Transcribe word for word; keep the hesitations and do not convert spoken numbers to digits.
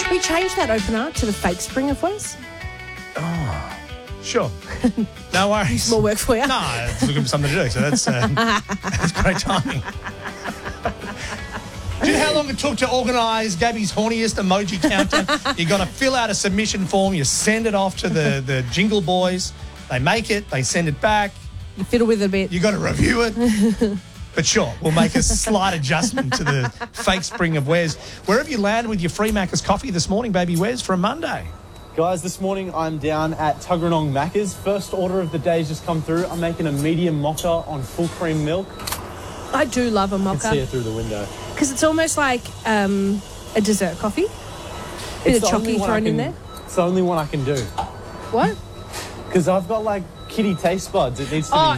we change that opener to the fake spring of Wes? Sure. No worries. More work for you. No, it's looking for something to do, so that's, uh, that's great timing. Do you know how long it took to organise Gabby's horniest emoji countdown? You got to fill out a submission form, you send it off to the, the Jingle Boys, they make it, they send it back. You fiddle with it a bit. You got to review it. But sure, we'll make a slight adjustment to the fake spring of Wes. Where have you landed with your free Macca's coffee this morning, baby Wes, for a Monday? Guys, this morning I'm down at Tuggeranong Macca's. First order of the day's just come through. I'm making a medium mocha on full cream milk. I do love a You can see mocha it through the window. because it's almost like um, a dessert coffee. Bit It's of the only chocky one I thrown in can- there. It's the only one I can do. What? Because I've got like kitty taste buds. It needs to Oh, be